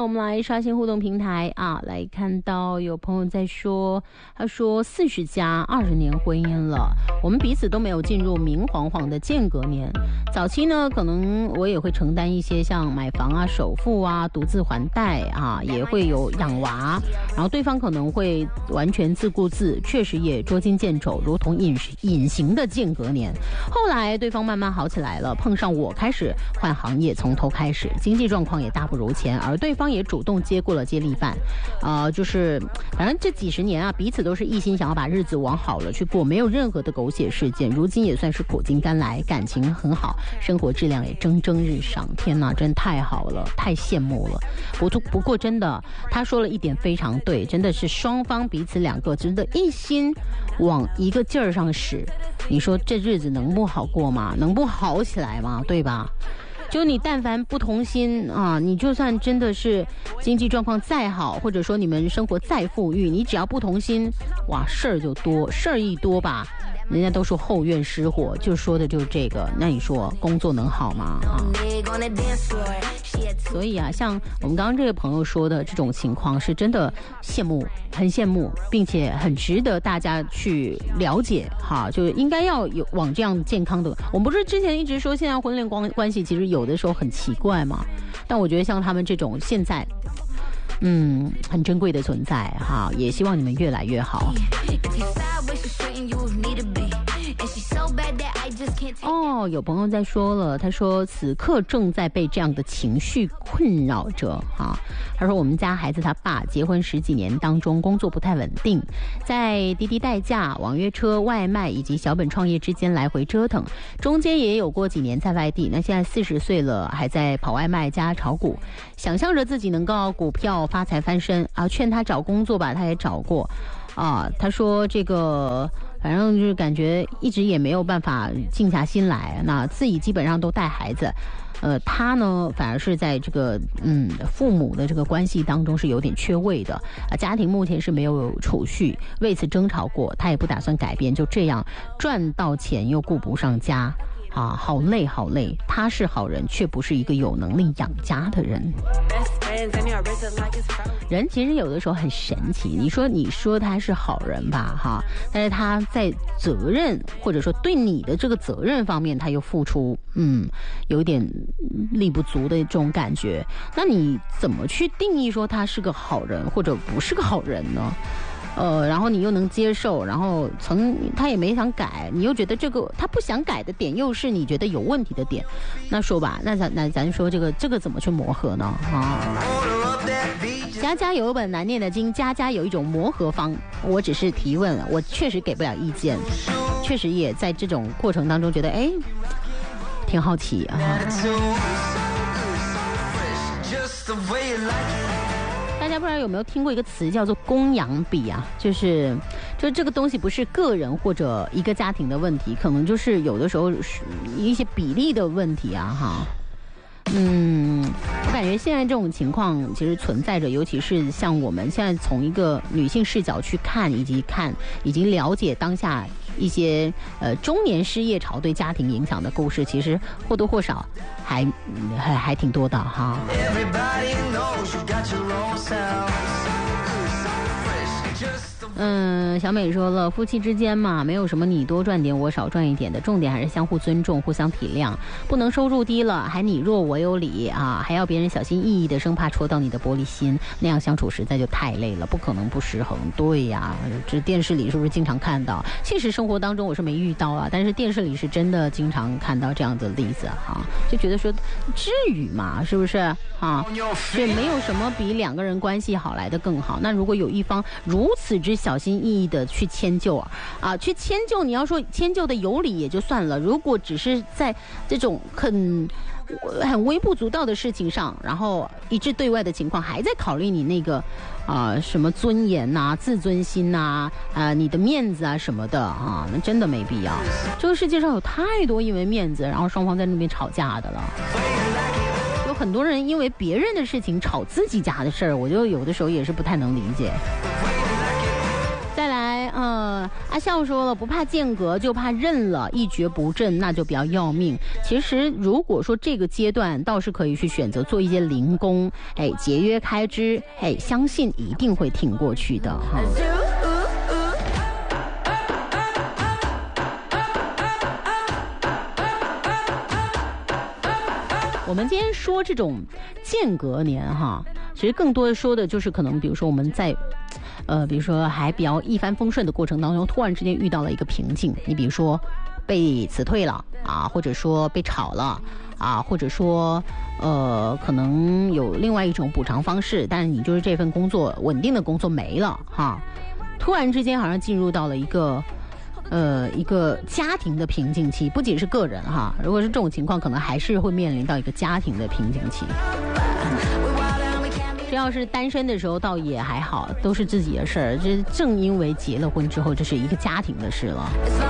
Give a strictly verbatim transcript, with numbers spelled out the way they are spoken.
我们来刷新互动平台啊，来看到有朋友在说，他说四十加二十年婚姻了，我们彼此都没有进入明晃晃的间隔年。早期呢，可能我也会承担一些像买房啊、首付啊、独自还贷啊，也会有养娃，然后对方可能会完全自顾自，确实也捉襟见肘，如同隐隐形的间隔年。后来对方慢慢好起来了，碰上我开始换行业，从头开始，经济状况也大不如前，而对方也主动接过了接力棒，呃，就是反正这几十年啊，彼此都是一心想要把日子往好了去过，没有任何的狗血事件，如今也算是苦尽甘来，感情很好，生活质量也蒸蒸日上。天哪，真太好了，太羡慕了。不不过真的，他说了一点非常对，真的是双方彼此两个真的一心往一个劲儿上使，你说这日子能不好过吗？能不好起来吗？对吧？就你但凡不同心啊，你就算真的是经济状况再好，或者说你们生活再富裕，你只要不同心，哇，事儿就多，事儿一多吧，人家都说后院失火，就说的就是这个。那你说工作能好吗？啊，所以啊，像我们刚刚这个朋友说的这种情况，是真的羡慕，很羡慕，并且很值得大家去了解哈，就应该要有往这样健康的。我们不是之前一直说现在婚恋关关系其实有的时候很奇怪嘛，但我觉得像他们这种现在嗯很珍贵的存在哈，也希望你们越来越好。哦，有朋友在说了，他说此刻正在被这样的情绪困扰着啊。他说我们家孩子他爸结婚十几年当中工作不太稳定，在滴滴代驾、网约车、外卖以及小本创业之间来回折腾，中间也有过几年在外地。那现在四十岁了，还在跑外卖加炒股，想象着自己能够股票发财翻身啊。劝他找工作吧，他也找过啊。他说这个反正就是感觉一直也没有办法静下心来，那自己基本上都带孩子，呃，他呢反而是在这个嗯父母的这个关系当中是有点缺位的啊，家庭目前是没有储蓄，为此争吵过，他也不打算改变，就这样赚到钱又顾不上家啊，好累好累。他是好人，却不是一个有能力养家的人。人其实有的时候很神奇，你说你说他是好人吧哈，但是他在责任或者说对你的这个责任方面，他又付出嗯有点力不足的这种感觉。那你怎么去定义说他是个好人或者不是个好人呢？呃，然后你又能接受，然后曾他也没想改，你又觉得这个他不想改的点又是你觉得有问题的点，那说吧，那咱那咱说这个这个怎么去磨合呢？啊，家家有本难念的经，家家有一种磨合方。我只是提问，我确实给不了意见，确实也在这种过程当中觉得哎，挺好奇啊。大家不知道有没有听过一个词叫做供养比啊，就是就这个东西不是个人或者一个家庭的问题，可能就是有的时候是一些比例的问题啊哈。嗯，我感觉现在这种情况其实存在着，尤其是像我们现在从一个女性视角去看，以及看以及了解当下一些呃中年失业潮对家庭影响的故事，其实或多或少还还还挺多的哈。嗯，小美说了，夫妻之间嘛，没有什么你多赚点我少赚一点的，重点还是相互尊重，互相体谅，不能收入低了还你弱我有理啊，还要别人小心翼翼的，生怕戳到你的玻璃心，那样相处实在就太累了，不可能不失衡。对呀，这电视里是不是经常看到？现实生活当中我是没遇到啊，但是电视里是真的经常看到这样的例子哈，就觉得说至于嘛，是不是啊？所以没有什么比两个人关系好来的更好。那如果有一方如此之小心翼翼的去迁就啊，去迁就，你要说迁就的有理也就算了，如果只是在这种很很微不足道的事情上，然后一致对外的情况，还在考虑你那个啊、呃、什么尊严呐、啊、自尊心呐、啊、啊、呃、你的面子啊什么的啊，那真的没必要。这个世界上有太多因为面子，然后双方在那边吵架的了。有很多人因为别人的事情吵自己家的事儿，我就有的时候也是不太能理解。再来，呃， 呢，阿笑说了，不怕间隔，就怕认了，一蹶不振，那就比较要命。其实如果说这个阶段倒是可以去选择做一些零工，哎，节约开支，哎，相信一定会挺过去的哈。我们今天说这种间隔年哈，其实更多的说的就是可能，比如说我们在，呃，比如说还比较一帆风顺的过程当中，突然之间遇到了一个瓶颈。你比如说被辞退了啊，或者说被炒了啊，或者说呃可能有另外一种补偿方式，但是你就是这份工作稳定的工作没了哈，突然之间好像进入到了一个。呃，一个家庭的瓶颈期，不仅是个人哈，如果是这种情况，可能还是会面临到一个家庭的瓶颈期。这要是单身的时候，倒也还好，都是自己的事儿。这正因为结了婚之后，这是一个家庭的事了。